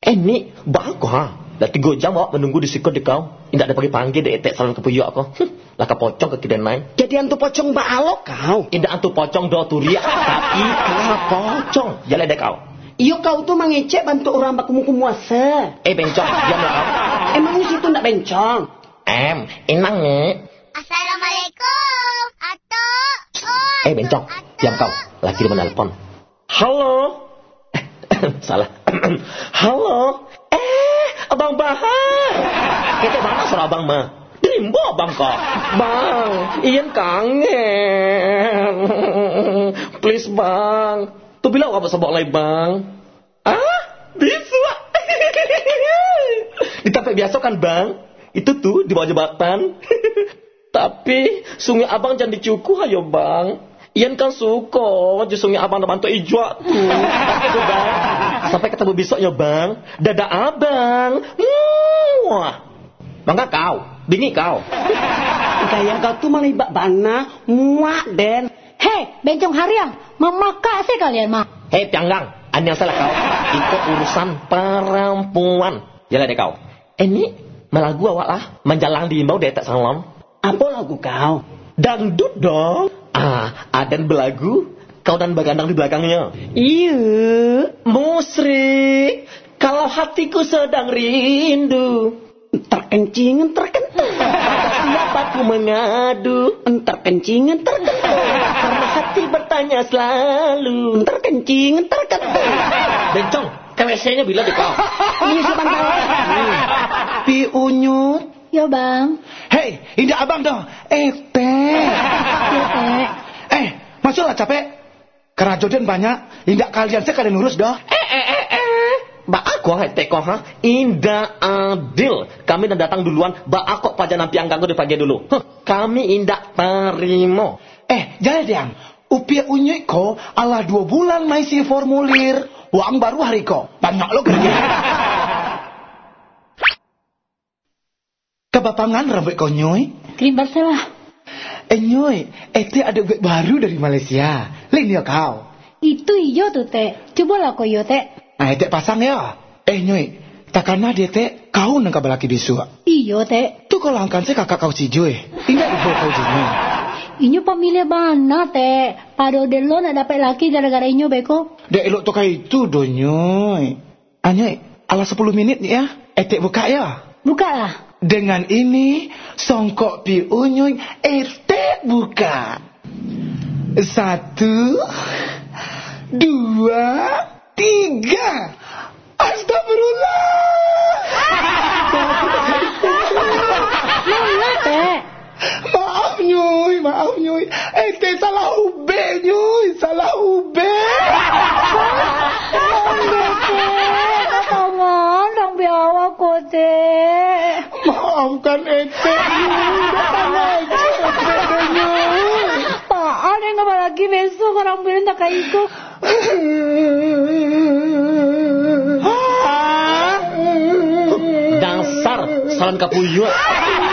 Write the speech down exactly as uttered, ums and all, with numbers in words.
Ini bagus ha. Dah tiga jam awak menunggu di situ di kau. Tidak ada pergi panggil dek etek salon kepuyuk aku. Lah kepocong ke kiden main. Jadi antu pocong baalok kau. Tidak antu pocong do turia, tapi kau pocong. Jalan dek kau. Iyo kau tuh mengecek bantu orang baku muku muasa. Eh bencong, diamlah kau. Emang di situ ndak bencong. Em, inang ni. Assalamualaikum. Atuk. Oh, Eh bencong, diam kau. Lagi dia menelpon. Halo. Salah. Halo. Eh, Abang Bahar. Kita mana suara Abang mah? Dimbo Abang kok. Bang, Ian kangen. Please Bang. Tu bila apa sebab lagi Bang? Ah, bisa. Ditapik biasa kan Bang? Itu tuh di bawah jembatan. Tapi sungai Abang jangan dicukuh ayo Bang. Ian kan suka wajah sungai Abang dan bantu ijwa tuh. Itu Bang. Sampai ketemu besok ya Bang. Dadah Abang. Wah. Bangga kau. Bingi kau. Gaya kau tuh malah ibak bana. Muak Den. Hei, bencong hariang. Memakak sih kalian mah. Hei Pianggang. An yang salah kau. Itu urusan perempuan. Jalan deh kau. Ini malah gua awak lah. Menjalang di imbau detek salon. Apa lagu kau? Dangdut dong. Ah, Aden belagu, kau dan bagandang di belakangnya. Iya. Musrik, kalau hatiku sedang rindu. Terkencing, terkentung. Siapa ku mengadu? Terkencing, terkentung. Karena hati bertanya selalu. Terkencing, terkentung. Bencong, K W C-nya bila di kau. Ini sebentar. Pi Unyut. Ya Bang. Hei, indah Abang dong. Eh, teh. Ya Teh. Eh, masuklah capek. Kerajodan banyak. Indah kalian sekalian urus dah. Eh, eh, eh, eh. Ba aku hai teko ha. Indah adil. Kami dah datang duluan. Ba aku paja nampi angkangku di pagi dulu. Huh, kami indah terima. Eh, jangan diam. Upia unyek ko ala dua bulan maisi formulir. Uang baru hari ko. Banyak lo kerja. Kebapangan rambut kau nyoy. Krim Barcelah. Eh nyoy, ete ada web baru dari Malaysia. Lain ya kau. Itu iyo tuh Teh. Cobalah kau iyo Teh. Nah, ete pasang ya. Eh nyoy, takana dia teh kau nang kabalaki disu. Iyo Teh. Tu kalau angkan saya kakak kau si Joy. Ingat ibu kau jino. Inyo pamilya mana Teh? Pado delo nak dapat laki gara-gara inyo beko. Dek elok tokai itu do nyoy. Ah nyoy, ala sepuluh menit nih ya. Ete buka ya. Buka lah. Dengan ini songkok pi unyuy ete buka. Satu, dua, tiga. Astagfirullah. Mana Teh? Maaf nyuy, maaf nyuy. Ete salah ube nyuy, salah ube. Tangan dong biawa kok Teh. Maafkan ete nyuy, datang lagi ete nyuy. Apaan yang nggak lagi besok orang bilang tak kayak itu. Dasar salon kapuyuk.